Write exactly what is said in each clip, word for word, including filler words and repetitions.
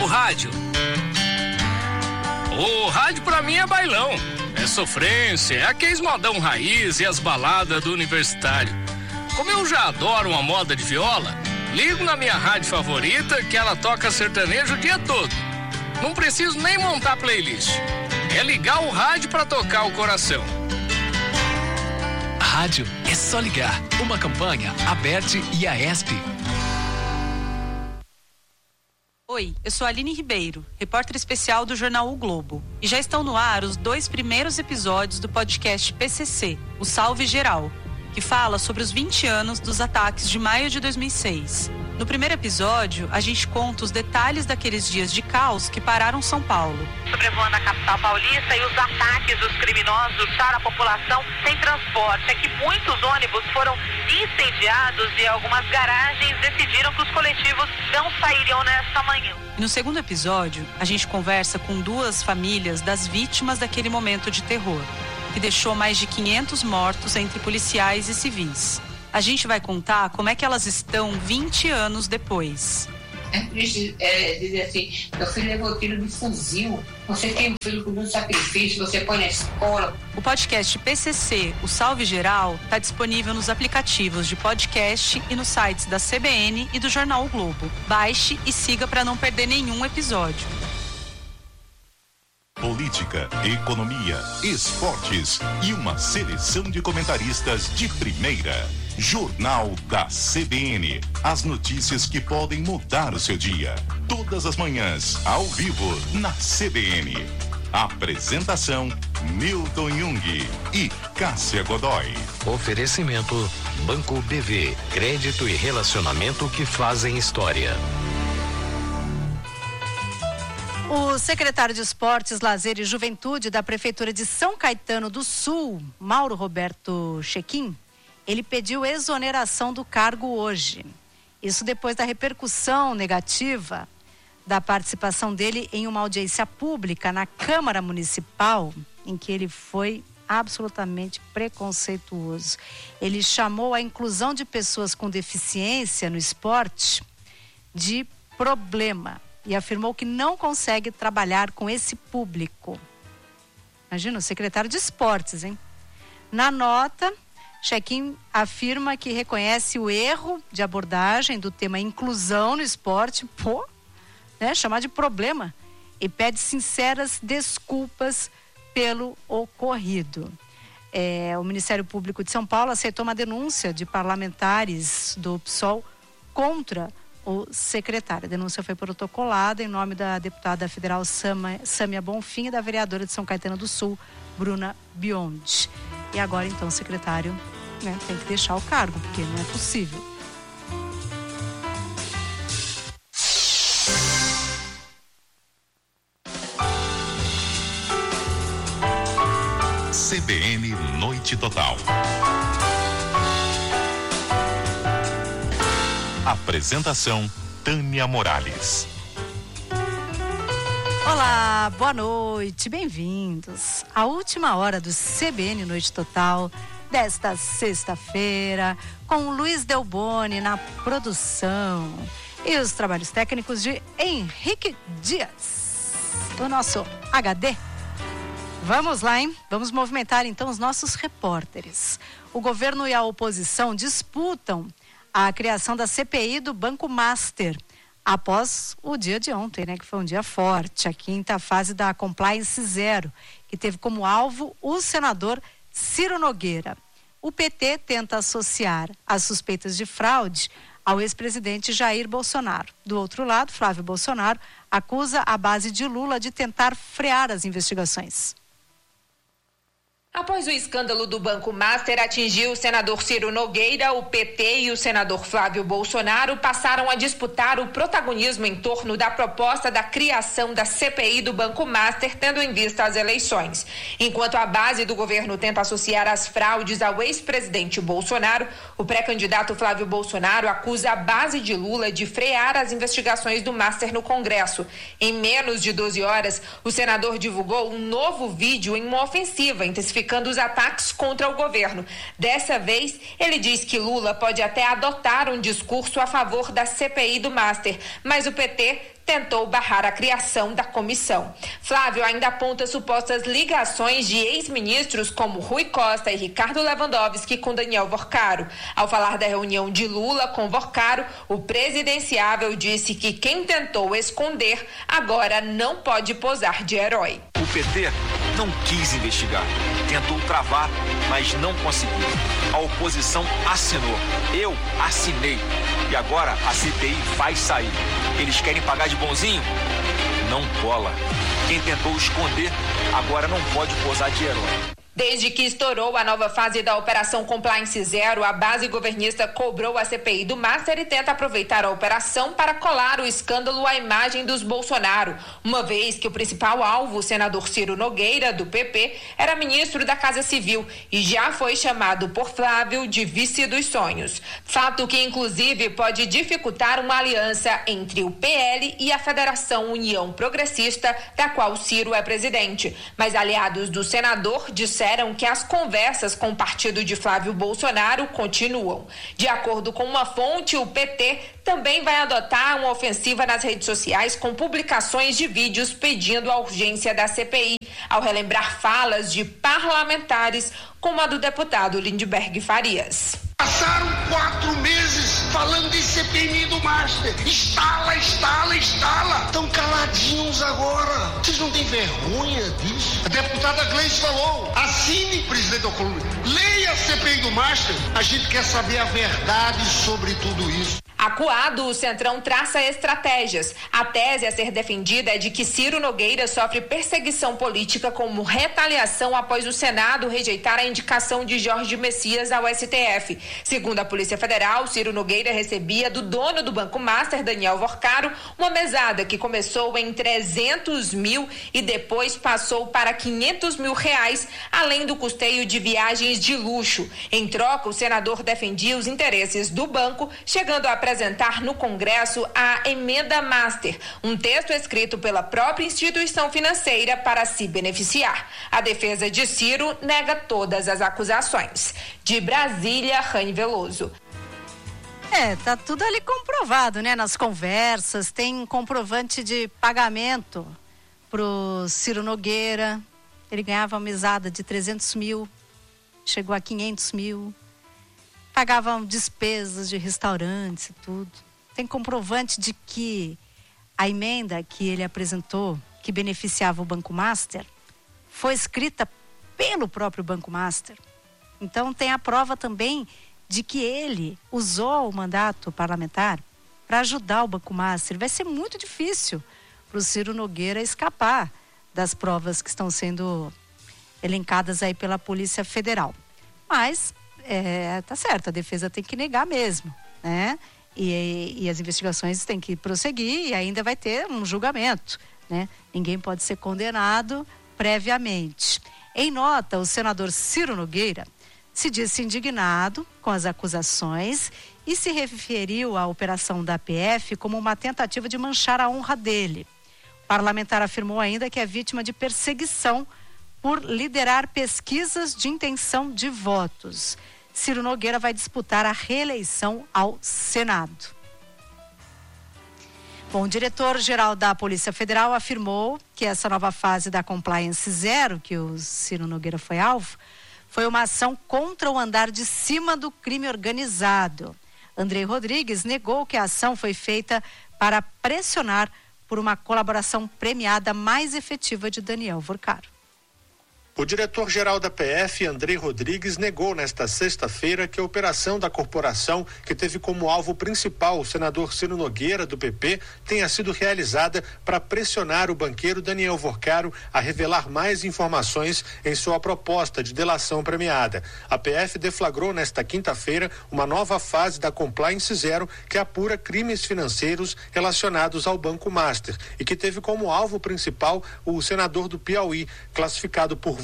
rádio. O rádio pra mim é bailão, é sofrência, é aqueles modão raiz e as baladas do universitário. Como eu já adoro uma moda de viola, ligo na minha rádio favorita que ela toca sertanejo o dia todo. Não preciso nem montar playlist. É ligar o rádio pra tocar o coração. Rádio é só ligar. Uma campanha, Aberte e a ESP. Oi, eu sou a Aline Ribeiro, repórter especial do jornal O Globo. E já estão no ar os dois primeiros episódios do podcast P C C, o Salve Geral, que fala sobre os vinte anos dos ataques de maio de dois mil e seis. No primeiro episódio, a gente conta os detalhes daqueles dias de caos que pararam São Paulo. Sobrevoando a capital paulista e os ataques dos criminosos para a população sem transporte. É que muitos ônibus foram incendiados e algumas garagens decidiram que os coletivos não sairiam nesta manhã. E no segundo episódio, a gente conversa com duas famílias das vítimas daquele momento de terror, que deixou mais de quinhentos mortos entre policiais e civis. A gente vai contar como é que elas estão vinte anos depois. É triste é, dizer assim, meu filho levou tiro de fuzil, você tem um filho com muito sacrifício, você põe na escola. O podcast P C C, o Salve Geral, está disponível nos aplicativos de podcast e nos sites da C B N e do Jornal O Globo. Baixe e siga para não perder nenhum episódio. Política, economia, esportes e uma seleção de comentaristas de primeira. Jornal da C B N. As notícias que podem mudar o seu dia. Todas as manhãs, ao vivo, na C B N. Apresentação, Milton Jung e Cássia Godoy. Oferecimento, Banco B V. Crédito e relacionamento que fazem história. O secretário de Esportes, Lazer e Juventude da Prefeitura de São Caetano do Sul, Mauro Roberto Chequim, ele pediu exoneração do cargo hoje. Isso depois da repercussão negativa da participação dele em uma audiência pública na Câmara Municipal, em que ele foi absolutamente preconceituoso. Ele chamou a inclusão de pessoas com deficiência no esporte de problema e afirmou que não consegue trabalhar com esse público. Imagina, o secretário de Esportes, hein? Na nota, Chequim afirma que reconhece o erro de abordagem do tema inclusão no esporte, pô, né, chamar de problema, e pede sinceras desculpas pelo ocorrido. É, o Ministério Público de São Paulo aceitou uma denúncia de parlamentares do P SOL contra o secretário. A denúncia foi protocolada em nome da deputada federal Sâmia Bonfim e da vereadora de São Caetano do Sul, Bruna Biondi. E agora, então, o secretário, né, tem que deixar o cargo, porque não é possível. C B N Noite Total. Apresentação, Tânia Morales. Olá, boa noite, bem-vindos à última hora do C B N Noite Total desta sexta-feira, com Luiz Delboni na produção e os trabalhos técnicos de Henrique Dias, o nosso H D. Vamos lá, hein? Vamos movimentar então os nossos repórteres. O governo e a oposição disputam a criação da C P I do Banco Master, após o dia de ontem, né, que foi um dia forte, a quinta fase da Compliance Zero, que teve como alvo o senador Ciro Nogueira. O P T tenta associar as suspeitas de fraude ao ex-presidente Jair Bolsonaro. Do outro lado, Flávio Bolsonaro acusa a base de Lula de tentar frear as investigações. Após o escândalo do Banco Master atingir o senador Ciro Nogueira, o P T e o senador Flávio Bolsonaro passaram a disputar o protagonismo em torno da proposta da criação da C P I do Banco Master, tendo em vista as eleições. Enquanto a base do governo tenta associar as fraudes ao ex-presidente Bolsonaro, o pré-candidato Flávio Bolsonaro acusa a base de Lula de frear as investigações do Master no Congresso. Em menos de doze horas, o senador divulgou um novo vídeo em uma ofensiva, intensificando justificando os ataques contra o governo. Dessa vez, ele diz que Lula pode até adotar um discurso a favor da C P I do Master, mas o P T tentou barrar a criação da comissão. Flávio ainda aponta supostas ligações de ex-ministros como Rui Costa e Ricardo Lewandowski com Daniel Vorcaro. Ao falar da reunião de Lula com Vorcaro, o presidenciável disse que quem tentou esconder agora não pode posar de herói. O P T não quis investigar, tentou travar, mas não conseguiu. A oposição assinou, eu assinei e agora a C P I vai sair. Eles querem pagar de bonzinho? Não cola. Quem tentou esconder agora não pode posar de herói. Desde que estourou a nova fase da Operação Compliance Zero, a base governista cobrou a C P I do Master e tenta aproveitar a operação para colar o escândalo à imagem dos Bolsonaro, uma vez que o principal alvo, o senador Ciro Nogueira, do P P, era ministro da Casa Civil e já foi chamado por Flávio de vice dos sonhos. Fato que, inclusive, pode dificultar uma aliança entre o P L e a Federação União Progressista, da qual Ciro é presidente. Mas aliados do senador disseram que as conversas com o partido de Flávio Bolsonaro continuam. De acordo com uma fonte, o P T também vai adotar uma ofensiva nas redes sociais com publicações de vídeos pedindo a urgência da C P I, ao relembrar falas de parlamentares como a do deputado Lindbergh Farias. Passaram quatro meses falando de C P I do Master. Instala, instala, instala. Estão caladinhos agora. Vocês não têm vergonha disso? A deputada Gleice falou, assine, presidente da Colômbia, leia a C P I do Master. A gente quer saber a verdade sobre tudo isso. Acuado, o Centrão traça estratégias. A tese a ser defendida é de que Ciro Nogueira sofre perseguição política como retaliação após o Senado rejeitar a indicação de Jorge Messias ao S T F. Segundo a Polícia Federal, Ciro Nogueira recebia do dono do Banco Master, Daniel Vorcaro, uma mesada que começou em trezentos mil e depois passou para quinhentos mil reais, além do custeio de viagens de luxo. Em troca, o senador defendia os interesses do banco, chegando a apresentar no Congresso a Emenda Master, um texto escrito pela própria instituição financeira para se beneficiar. A defesa de Ciro nega todas as acusações. De Brasília, Rani Veloso. É, tá tudo ali comprovado, né? Nas conversas, tem comprovante de pagamento pro Ciro Nogueira. Ele ganhava uma mesada de trezentos mil, chegou a quinhentos mil. Pagavam despesas de restaurantes e tudo. Tem comprovante de que a emenda que ele apresentou, que beneficiava o Banco Master, foi escrita pelo próprio Banco Master. Então tem a prova também de que ele usou o mandato parlamentar para ajudar o Banco Master. Vai ser muito difícil para o Ciro Nogueira escapar das provas que estão sendo elencadas aí pela Polícia Federal. Mas É, tá certo, a defesa tem que negar mesmo, né? E, e as investigações têm que prosseguir e ainda vai ter um julgamento, né? Ninguém pode ser condenado previamente. Em nota, o senador Ciro Nogueira se disse indignado com as acusações e se referiu à operação da P F como uma tentativa de manchar a honra dele. O parlamentar afirmou ainda que é vítima de perseguição por liderar pesquisas de intenção de votos. Ciro Nogueira vai disputar a reeleição ao Senado. Bom, o diretor-geral da Polícia Federal afirmou que essa nova fase da Compliance Zero, que o Ciro Nogueira foi alvo, foi uma ação contra o andar de cima do crime organizado. Andrei Rodrigues negou que a ação foi feita para pressionar por uma colaboração premiada mais efetiva de Daniel Vorcaro. O diretor-geral da P F, Andrei Rodrigues, negou nesta sexta-feira que a operação da corporação, que teve como alvo principal o senador Ciro Nogueira, do P P, tenha sido realizada para pressionar o banqueiro Daniel Vorcaro a revelar mais informações em sua proposta de delação premiada. A P F deflagrou nesta quinta-feira uma nova fase da Compliance Zero que apura crimes financeiros relacionados ao Banco Master e que teve como alvo principal o senador do Piauí, classificado por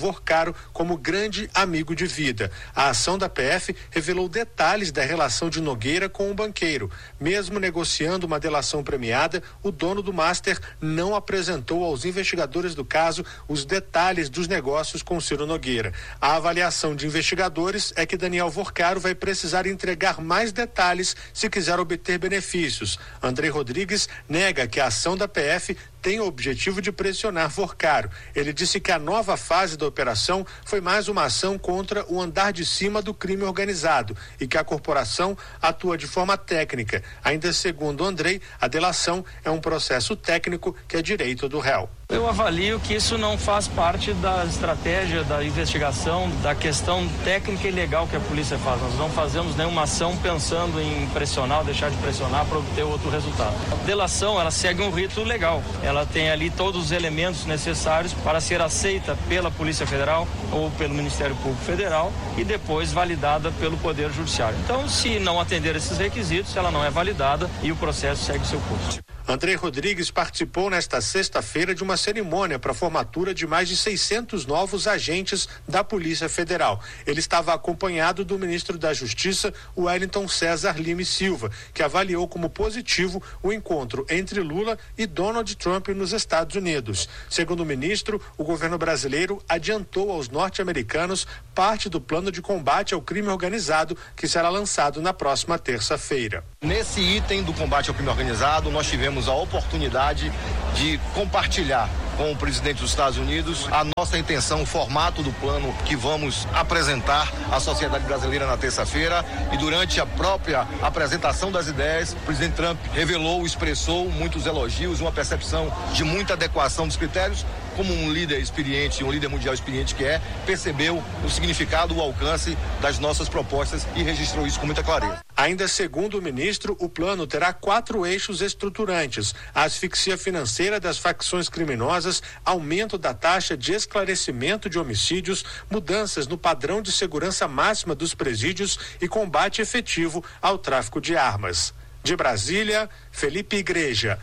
Vorcaro como grande amigo de vida. A ação da P F revelou detalhes da relação de Nogueira com o banqueiro. Mesmo negociando uma delação premiada, o dono do Master não apresentou aos investigadores do caso os detalhes dos negócios com Ciro Nogueira. A avaliação de investigadores é que Daniel Vorcaro vai precisar entregar mais detalhes se quiser obter benefícios. Andrei Rodrigues nega que a ação da P F tem o objetivo de pressionar Vorcaro. Ele disse que a nova fase da operação foi mais uma ação contra o andar de cima do crime organizado e que a corporação atua de forma técnica. Ainda segundo Andrei, a delação é um processo técnico que é direito do réu. Eu avalio que isso não faz parte da estratégia da investigação, da questão técnica e legal que a polícia faz. Nós não fazemos nenhuma ação pensando em pressionar ou deixar de pressionar para obter outro resultado. A delação, ela segue um rito legal. Ela tem ali todos os elementos necessários para ser aceita pela Polícia Federal ou pelo Ministério Público Federal e depois validada pelo Poder Judiciário. Então, se não atender esses requisitos, ela não é validada e o processo segue seu curso. Andrei Rodrigues participou nesta sexta-feira de uma cerimônia para a formatura de mais de seiscentos novos agentes da Polícia Federal. Ele estava acompanhado do ministro da Justiça, Wellington César Lima Silva, que avaliou como positivo o encontro entre Lula e Donald Trump nos Estados Unidos. Segundo o ministro, o governo brasileiro adiantou aos norte-americanos parte do plano de combate ao crime organizado que será lançado na próxima terça-feira. Nesse item do combate ao crime organizado, nós tivemos a oportunidade de compartilhar com o presidente dos Estados Unidos a nossa intenção, o formato do plano que vamos apresentar à sociedade brasileira na terça-feira. E durante a própria apresentação das ideias, o presidente Trump revelou, expressou muitos elogios, uma percepção de muita adequação dos critérios. Como um líder experiente, um líder mundial experiente que é, percebeu o significado, o alcance das nossas propostas e registrou isso com muita clareza. Ainda segundo o ministro, o plano terá quatro eixos estruturantes: a asfixia financeira das facções criminosas, aumento da taxa de esclarecimento de homicídios, mudanças no padrão de segurança máxima dos presídios e combate efetivo ao tráfico de armas. De Brasília, Felipe Igreja.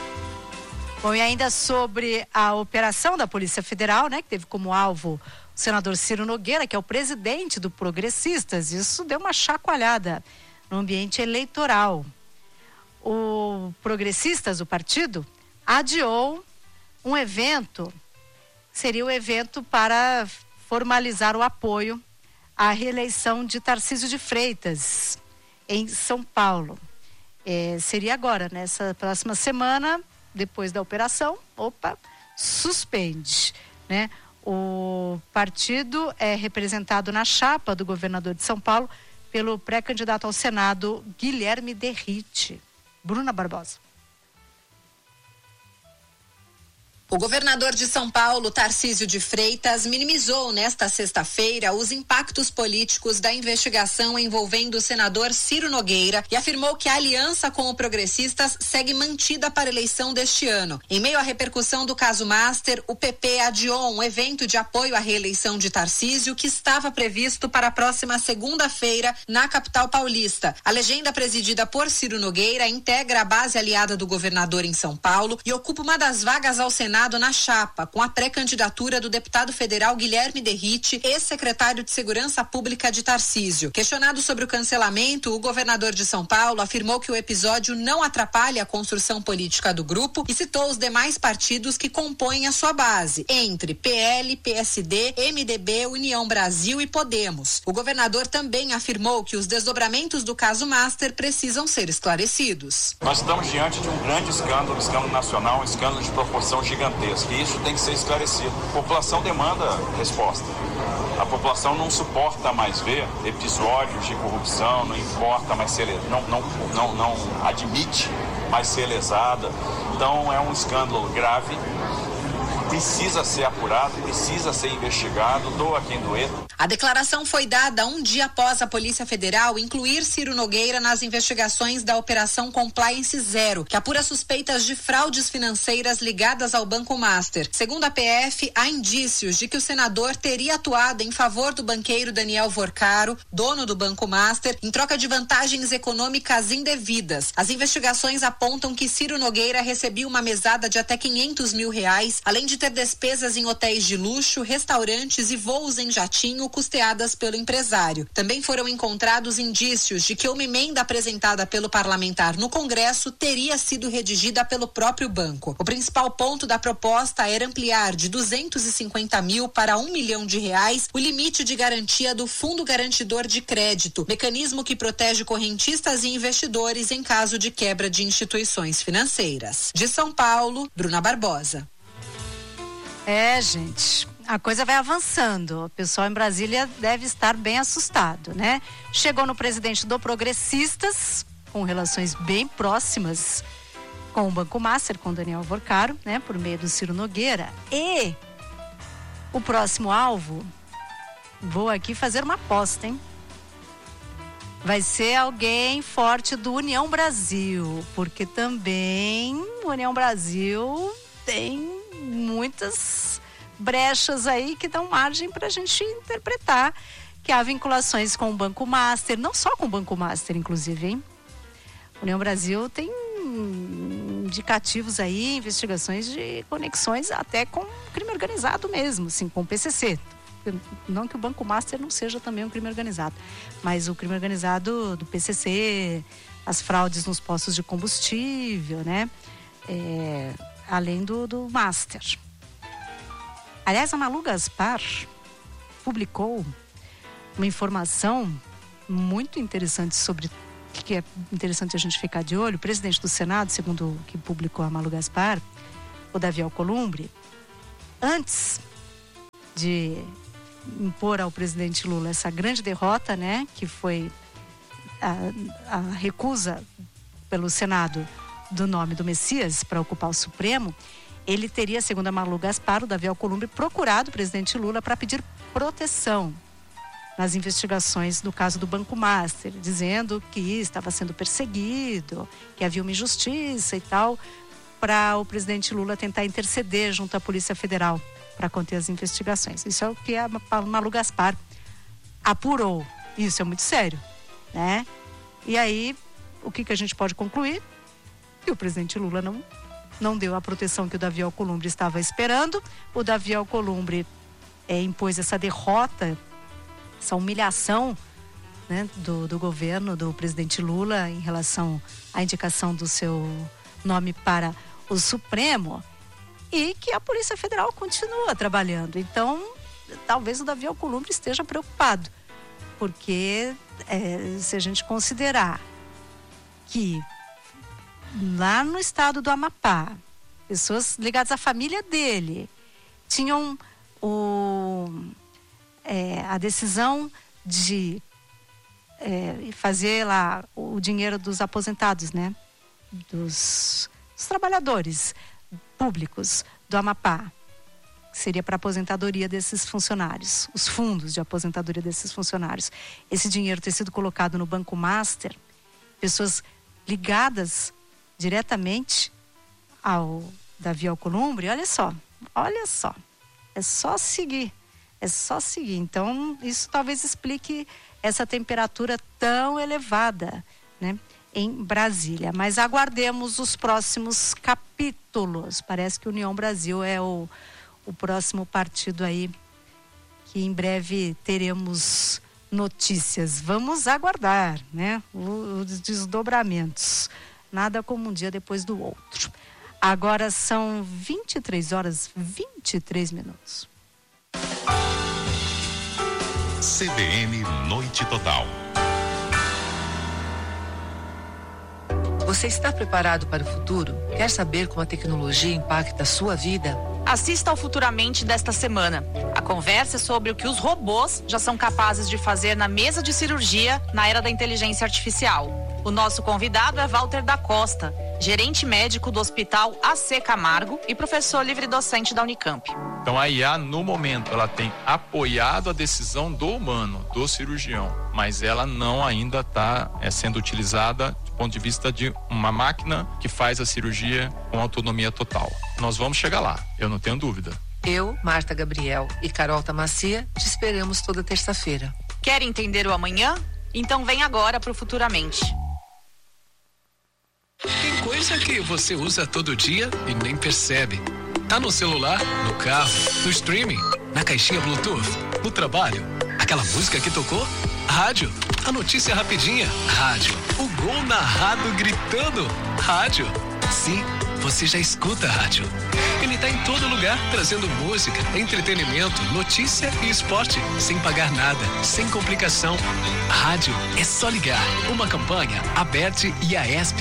Bom, e ainda sobre a operação da Polícia Federal, né, que teve como alvo o senador Ciro Nogueira, que é o presidente do Progressistas. Isso deu uma chacoalhada no ambiente eleitoral. O Progressistas, o partido, adiou um evento, seria o evento para formalizar o apoio à reeleição de Tarcísio de Freitas em São Paulo. É, seria agora, nessa próxima semana, depois da operação, opa, suspende, né? O partido é representado na chapa do governador de São Paulo pelo pré-candidato ao Senado, Guilherme Derrite. Bruna Barbosa. O governador de São Paulo, Tarcísio de Freitas, minimizou nesta sexta-feira os impactos políticos da investigação envolvendo o senador Ciro Nogueira e afirmou que a aliança com o Progressistas segue mantida para a eleição deste ano. Em meio à repercussão do caso Master, o P P adiou um evento de apoio à reeleição de Tarcísio que estava previsto para a próxima segunda-feira na capital paulista. A legenda presidida por Ciro Nogueira integra a base aliada do governador em São Paulo e ocupa uma das vagas ao Senado na chapa, com a pré-candidatura do deputado federal Guilherme Derrite, ex-secretário de Segurança Pública de Tarcísio. Questionado sobre o cancelamento, o governador de São Paulo afirmou que o episódio não atrapalha a construção política do grupo e citou os demais partidos que compõem a sua base, entre P L, P S D, M D B, União Brasil e Podemos. O governador também afirmou que os desdobramentos do caso Master precisam ser esclarecidos. Nós estamos diante de um grande escândalo, um escândalo nacional, um escândalo de proporção gigantesca. E isso tem que ser esclarecido. A população demanda resposta. A população não suporta mais ver episódios de corrupção, não importa mais ser, não, não, não, não admite mais ser lesada. Então é um escândalo grave. Precisa ser apurado, precisa ser investigado, doa quem doer. A declaração foi dada um dia após a Polícia Federal incluir Ciro Nogueira nas investigações da Operação Compliance Zero, que apura suspeitas de fraudes financeiras ligadas ao Banco Master. Segundo a P F, há indícios de que o senador teria atuado em favor do banqueiro Daniel Vorcaro, dono do Banco Master, em troca de vantagens econômicas indevidas. As investigações apontam que Ciro Nogueira recebia uma mesada de até quinhentos mil reais, além de de ter despesas em hotéis de luxo, restaurantes e voos em jatinho custeadas pelo empresário. Também foram encontrados indícios de que uma emenda apresentada pelo parlamentar no Congresso teria sido redigida pelo próprio banco. O principal ponto da proposta era ampliar de duzentos e cinquenta mil para um milhão de reais o limite de garantia do Fundo Garantidor de Crédito, mecanismo que protege correntistas e investidores em caso de quebra de instituições financeiras. De São Paulo, Bruna Barbosa. É, gente, a coisa vai avançando. O pessoal em Brasília deve estar bem assustado, né? Chegou no presidente do Progressistas, com relações bem próximas com o Banco Master, com Daniel Vorcaro, né? Por meio do Ciro Nogueira. E o próximo alvo, vou aqui fazer uma aposta, hein? Vai ser alguém forte do União Brasil, porque também o União Brasil tem muitas brechas aí que dão margem para a gente interpretar que há vinculações com o Banco Master, não só com o Banco Master, inclusive, hein? O União Brasil tem indicativos aí, investigações de conexões até com crime organizado mesmo, assim, com o P C C. Não que o Banco Master não seja também um crime organizado, mas o crime organizado do P C C, as fraudes nos postos de combustível, né? É, além do, do Master. Aliás, a Malu Gaspar publicou uma informação muito interessante sobre que é interessante a gente ficar de olho. O presidente do Senado, segundo o que publicou a Malu Gaspar, o Davi Alcolumbre, antes de impor ao presidente Lula essa grande derrota, né, que foi a, a recusa pelo Senado do nome do Messias para ocupar o Supremo, ele teria, segundo a Malu Gaspar, o Davi Alcolumbre, procurado o presidente Lula para pedir proteção nas investigações do caso do Banco Master, dizendo que estava sendo perseguido, que havia uma injustiça e tal, para o presidente Lula tentar interceder junto à Polícia Federal para conter as investigações. Isso é o que a Malu Gaspar apurou. Isso é muito sério, né? E aí, o que, que a gente pode concluir? Que o presidente Lula não, não deu a proteção que o Davi Alcolumbre estava esperando. O Davi Alcolumbre é, impôs essa derrota, essa humilhação, né, do, do governo, do presidente Lula em relação à indicação do seu nome para o Supremo, e que a Polícia Federal continua trabalhando. Então, talvez o Davi Alcolumbre esteja preocupado, porque é, se a gente considerar que lá no estado do Amapá, pessoas ligadas à família dele tinham o, é, a decisão de é, fazer lá o dinheiro dos aposentados, né? Dos, dos trabalhadores públicos do Amapá, que seria para a aposentadoria desses funcionários, os fundos de aposentadoria desses funcionários. Esse dinheiro ter sido colocado no Banco Master, pessoas ligadas diretamente ao Davi Alcolumbre, olha só, olha só, é só seguir, é só seguir. Então, isso talvez explique essa temperatura tão elevada, né, em Brasília. Mas aguardemos os próximos capítulos. Parece que União Brasil é o, o próximo partido aí que em breve teremos notícias. Vamos aguardar, né, os desdobramentos. Nada como um dia depois do outro. Agora são vinte e três horas, vinte e três minutos. C B N Noite Total. Você está preparado para o futuro? Quer saber como a tecnologia impacta a sua vida? Assista ao Futuramente desta semana. A conversa é sobre o que os robôs já são capazes de fazer na mesa de cirurgia na era da inteligência artificial. O nosso convidado é Walter da Costa, gerente médico do Hospital A C Camargo e professor livre-docente da Unicamp. Então a I A, no momento, ela tem apoiado a decisão do humano, do cirurgião, mas ela não ainda está é, sendo utilizada do ponto de vista de uma máquina que faz a cirurgia com autonomia total. Nós vamos chegar lá, eu não tenho dúvida. Eu, Marta Gabriel e Carol Tamacia te esperamos toda terça-feira. Quer entender o amanhã? Então vem agora para o Futuramente. Tem coisa que você usa todo dia e nem percebe. Tá no celular, no carro, no streaming, na caixinha Bluetooth, no trabalho. Aquela música que tocou? Rádio. A notícia rapidinha? Rádio. O gol narrado gritando? Rádio. Sim, você já escuta a rádio. Ele tá em todo lugar, trazendo música, entretenimento, notícia e esporte, sem pagar nada, sem complicação. Rádio é só ligar. Uma campanha, Aberte e a ESP.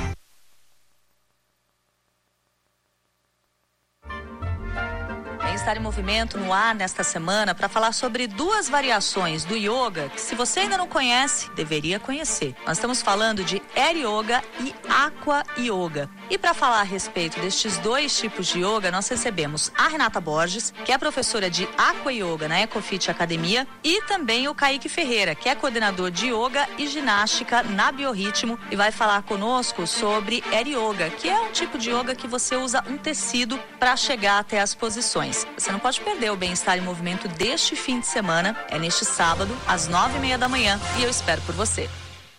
Estar em movimento no ar nesta semana para falar sobre duas variações do yoga que, se você ainda não conhece, deveria conhecer. Nós estamos falando de Air Yoga e Aqua Yoga. E para falar a respeito destes dois tipos de yoga, nós recebemos a Renata Borges, que é professora de Aqua Yoga na Ecofit Academia, e também o Kaique Ferreira, que é coordenador de yoga e ginástica na Biorritmo, e vai falar conosco sobre Air Yoga, que é um tipo de yoga que você usa um tecido para chegar até as posições. Você não pode perder o Bem-Estar em Movimento deste fim de semana. É neste sábado, às nove e meia da manhã, e eu espero por você.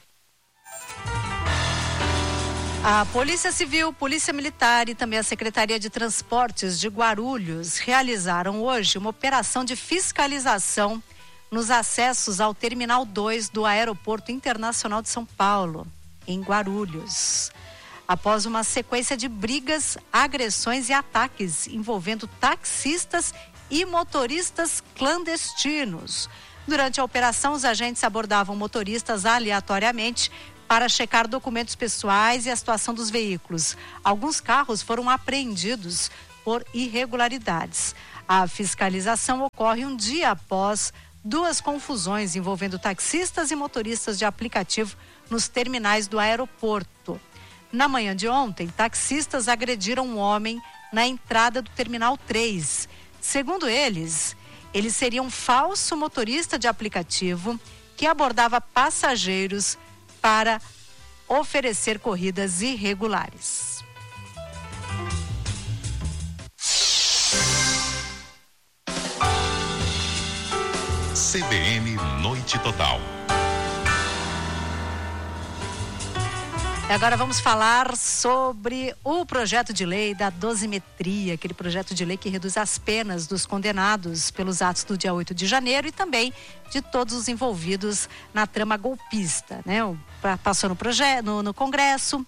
A Polícia Civil, Polícia Militar e também a Secretaria de Transportes de Guarulhos realizaram hoje uma operação de fiscalização nos acessos ao Terminal dois do Aeroporto Internacional de São Paulo, em Guarulhos. Após uma sequência de brigas, agressões e ataques envolvendo taxistas e motoristas clandestinos. Durante a operação, os agentes abordavam motoristas aleatoriamente para checar documentos pessoais e a situação dos veículos. Alguns carros foram apreendidos por irregularidades. A fiscalização ocorre um dia após duas confusões envolvendo taxistas e motoristas de aplicativo nos terminais do aeroporto. Na manhã de ontem, taxistas agrediram um homem na entrada do Terminal três. Segundo eles, ele seria um falso motorista de aplicativo que abordava passageiros para oferecer corridas irregulares. C B N Noite Total. E agora vamos falar sobre o projeto de lei da dosimetria, aquele projeto de lei que reduz as penas dos condenados pelos atos do dia oito de janeiro e também de todos os envolvidos na trama golpista, né? Passou no, projeto, no, no Congresso,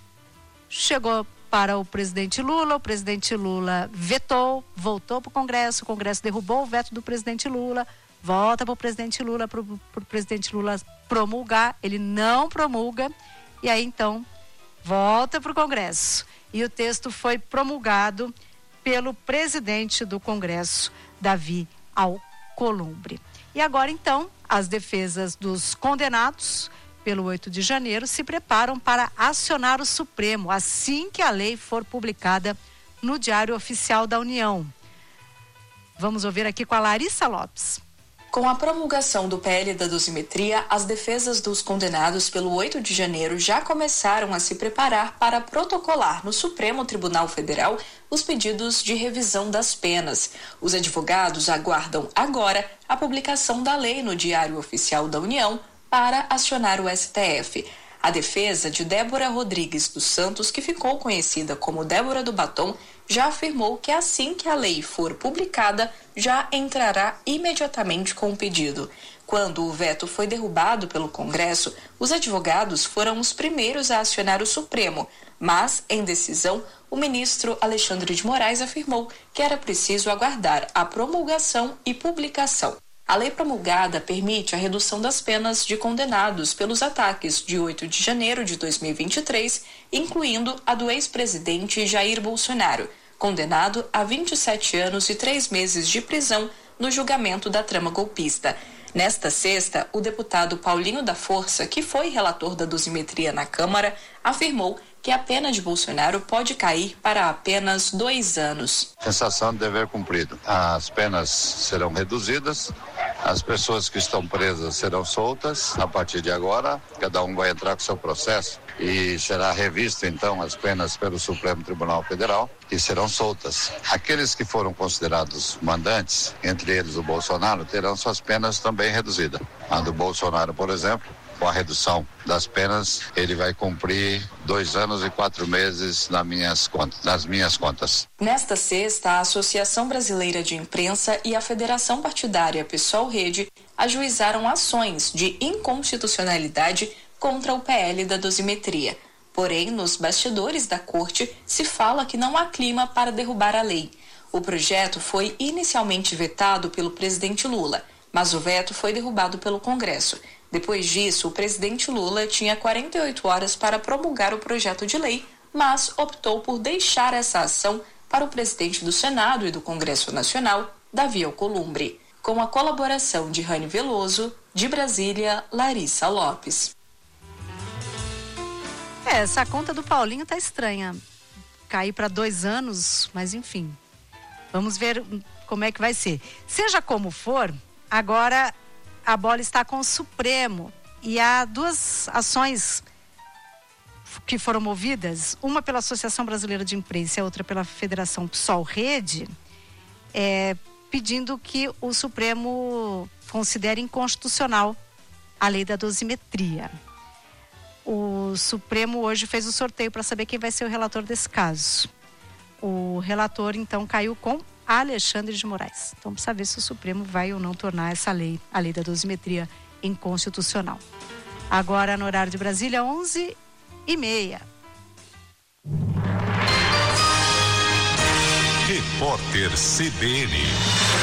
chegou para o presidente Lula, o presidente Lula vetou, voltou para o Congresso, o Congresso derrubou o veto do presidente Lula, volta para o presidente Lula, para o presidente Lula promulgar, ele não promulga. E aí, então, volta para o Congresso. E o texto foi promulgado pelo presidente do Congresso, Davi Alcolumbre. E agora, então, as defesas dos condenados pelo oito de janeiro se preparam para acionar o Supremo assim que a lei for publicada no Diário Oficial da União. Vamos ouvir aqui com a Larissa Lopes. Com a promulgação do P L da dosimetria, as defesas dos condenados pelo oito de janeiro já começaram a se preparar para protocolar no Supremo Tribunal Federal os pedidos de revisão das penas. Os advogados aguardam agora a publicação da lei no Diário Oficial da União para acionar o S T F. A defesa de Débora Rodrigues dos Santos, que ficou conhecida como Débora do Batom, já afirmou que assim que a lei for publicada, já entrará imediatamente com o pedido. Quando o veto foi derrubado pelo Congresso, os advogados foram os primeiros a acionar o Supremo, mas, em decisão, o ministro Alexandre de Moraes afirmou que era preciso aguardar a promulgação e publicação. A lei promulgada permite a redução das penas de condenados pelos ataques de oito de janeiro de dois mil e vinte e três, incluindo a do ex-presidente Jair Bolsonaro, condenado a vinte e sete anos e três meses de prisão no julgamento da trama golpista. Nesta sexta, o deputado Paulinho da Força, que foi relator da dosimetria na Câmara, afirmou que a pena de Bolsonaro pode cair para apenas dois anos. Sensação de dever cumprido. As penas serão reduzidas, as pessoas que estão presas serão soltas. A partir de agora, cada um vai entrar com seu processo e será revista então as penas pelo Supremo Tribunal Federal e serão soltas. Aqueles que foram considerados mandantes, entre eles o Bolsonaro, terão suas penas também reduzidas. A do Bolsonaro, por exemplo, com a redução das penas, ele vai cumprir dois anos e quatro meses nas minhas contas. Nas minhas contas. Nesta sexta, a Associação Brasileira de Imprensa e a Federação Partidária PSOL Rede ajuizaram ações de inconstitucionalidade contra o P L da dosimetria. Porém, nos bastidores da corte, se fala que não há clima para derrubar a lei. O projeto foi inicialmente vetado pelo presidente Lula, mas o veto foi derrubado pelo Congresso. Depois disso, o presidente Lula tinha quarenta e oito horas para promulgar o projeto de lei, mas optou por deixar essa ação para o presidente do Senado e do Congresso Nacional, Davi Alcolumbre. Com a colaboração de Rani Veloso, de Brasília, Larissa Lopes. É, essa conta do Paulinho tá estranha. Cair para dois anos, mas enfim. Vamos ver como é que vai ser. Seja como for, agora a bola está com o Supremo. E há duas ações que foram movidas, uma pela Associação Brasileira de Imprensa e a outra pela Federação PSOL Rede, é, pedindo que o Supremo considere inconstitucional a lei da dosimetria. O Supremo hoje fez o sorteio para saber quem vai ser o relator desse caso. O relator, então, caiu com Alexandre de Moraes. Então, precisa ver se o Supremo vai ou não tornar essa lei, a lei da dosimetria, inconstitucional. Agora, no horário de Brasília, onze e meia. Repórter C B N.